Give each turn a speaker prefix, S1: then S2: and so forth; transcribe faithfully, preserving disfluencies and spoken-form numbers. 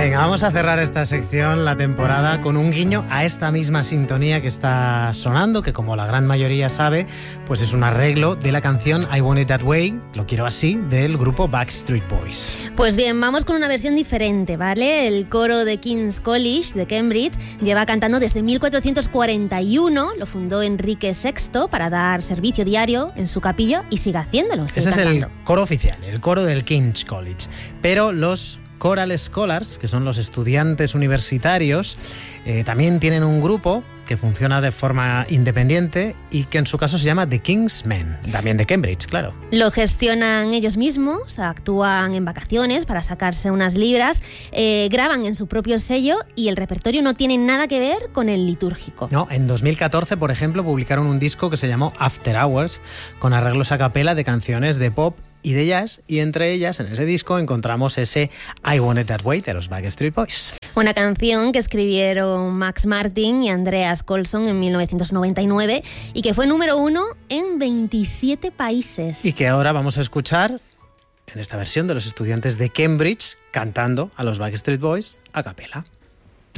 S1: Venga, vamos a cerrar esta sección, la temporada, con un guiño a esta misma sintonía que está sonando, que como la gran mayoría sabe, pues es un arreglo de la canción I Want It That Way, lo quiero así, del grupo Backstreet Boys.
S2: Pues bien, vamos con una versión diferente, ¿vale? El coro de King's College de Cambridge lleva cantando desde mil cuatrocientos cuarenta y uno, lo fundó Enrique sexto para dar servicio diario en su capilla y sigue haciéndolo. Sigue
S1: Ese
S2: cantando.
S1: es el coro oficial, el coro del King's College. Pero los Choral Scholars, que son los estudiantes universitarios, eh, también tienen un grupo que funciona de forma independiente y que en su caso se llama The King's Men, también de Cambridge, claro.
S2: Lo gestionan ellos mismos, actúan en vacaciones para sacarse unas libras, eh, graban en su propio sello y el repertorio no tiene nada que ver con el litúrgico.
S1: No, en dos mil catorce, por ejemplo, publicaron un disco que se llamó After Hours, con arreglos a capela de canciones de pop y de jazz, y entre ellas, en ese disco, encontramos ese I Want It That Way de los Backstreet Boys.
S2: Una canción que escribieron Max Martin y Andreas Colson en mil novecientos noventa y nueve y que fue número uno en veintisiete países.
S1: Y que ahora vamos a escuchar en esta versión de los estudiantes de Cambridge cantando a los Backstreet Boys a capela.